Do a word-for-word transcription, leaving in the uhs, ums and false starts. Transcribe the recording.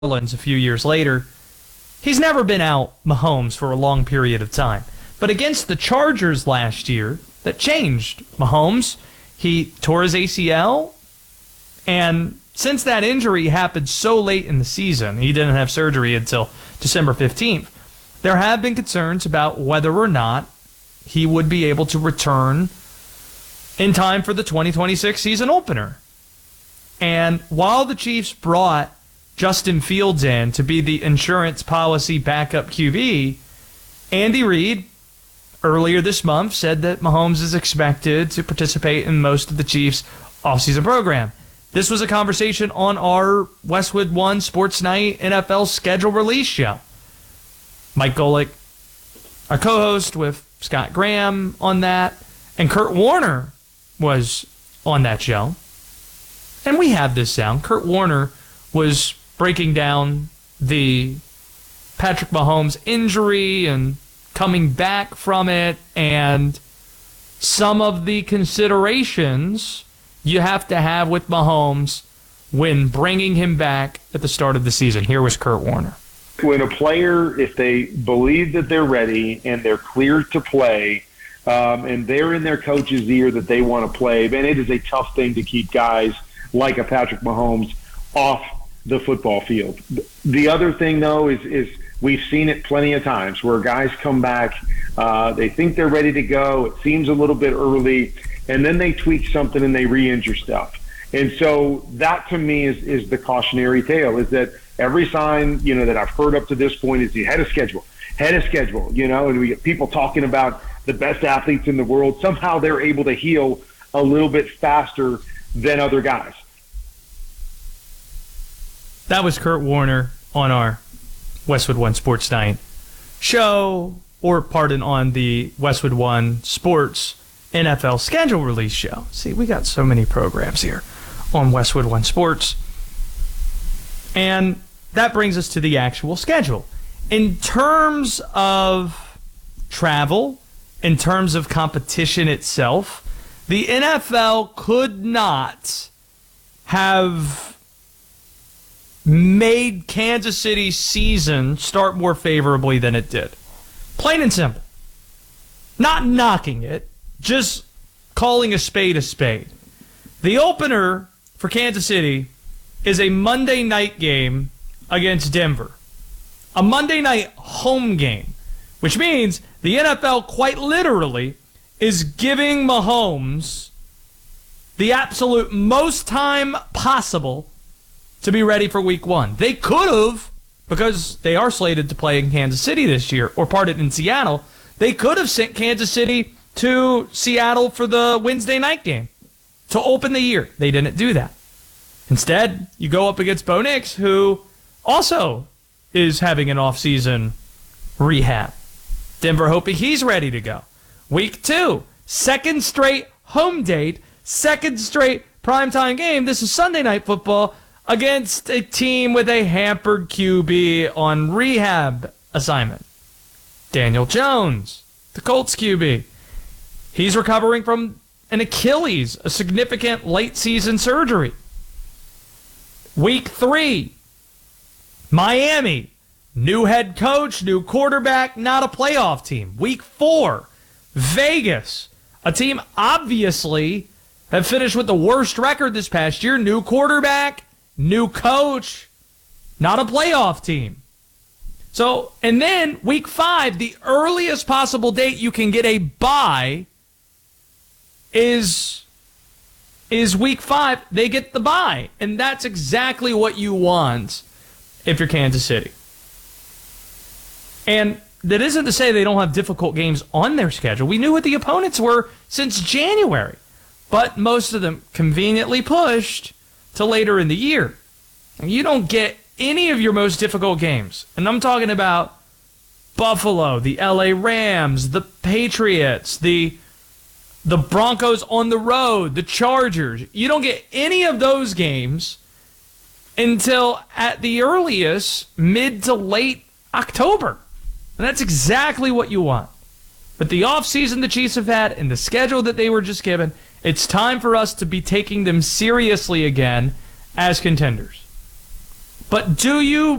Orleans a few years later, he's never been out Mahomes for a long period of time. But against the Chargers last year, that changed Mahomes. He tore his A C L, and since that injury happened so late in the season, he didn't have surgery until December fifteenth, there have been concerns about whether or not he would be able to return in time for the twenty twenty-six season opener. And while the Chiefs brought Justin Fields in to be the insurance policy backup Q B, Andy Reid earlier this month said that Mahomes is expected to participate in most of the Chiefs' offseason program. This was a conversation on our Westwood One Sports Night N F L schedule release show. Mike Golick, our co-host with Scott Graham on that, and Kurt Warner was on that show. And we have this sound. Kurt Warner was breaking down the Patrick Mahomes injury and coming back from it and some of the considerations you have to have with Mahomes when bringing him back at the start of the season. Here was Kurt Warner. When a player, if they believe that they're ready and they're cleared to play, um, and they're in their coach's ear that they want to play, man, it is a tough thing to keep guys like a Patrick Mahomes off the football field. The other thing, though, is, is we've seen it plenty of times where guys come back, uh, they think they're ready to go, it seems a little bit early, and then they tweak something and they re-injure stuff. And so that, to me, is, is the cautionary tale, is that every sign, you know, that I've heard up to this point is the head of schedule, head of schedule, you know, and we get people talking about the best athletes in the world. Somehow they're able to heal a little bit faster than other guys. That was Kurt Warner on our Westwood One Sports Night show, or pardon, on the Westwood One Sports N F L schedule release show. See, we got so many programs here on Westwood One Sports. And that brings us to the actual schedule. In terms of travel, in terms of competition itself, the N F L could not have made Kansas City's season start more favorably than it did. Plain and simple. Not knocking it, just calling a spade a spade. The opener for Kansas City is a Monday night game against Denver. A Monday night home game, which means the N F L quite literally is giving Mahomes the absolute most time possible to be ready for week one. They could have, because they are slated to play in Kansas City this year, or pardon, in Seattle, they could have sent Kansas City to Seattle for the Wednesday night game to open the year. They didn't do that. Instead, you go up against Bo Nix, who also is having an off-season rehab. Denver hoping he's ready to go. Week two, second straight home date, second straight primetime game. This is Sunday Night Football against a team with a hampered Q B on rehab assignment. Daniel Jones, the Colts Q B. He's recovering from an Achilles, a significant late-season surgery. Week three, Miami, new head coach, new quarterback, not a playoff team. Week four, Vegas, a team obviously have finished with the worst record this past year, new quarterback, new coach, not a playoff team. So, and then week five, the earliest possible date you can get a bye is, is week five. They get the bye. And that's exactly what you want if you're Kansas City. And that isn't to say they don't have difficult games on their schedule. We knew what the opponents were since January. But most of them conveniently pushed to later in the year. And you don't get any of your most difficult games. And I'm talking about Buffalo, the L A Rams, the Patriots, the, the Broncos on the road, the Chargers. You don't get any of those games until at the earliest mid to late October. And that's exactly what you want. But the offseason the Chiefs have had and the schedule that they were just given, it's time for us to be taking them seriously again as contenders. But do you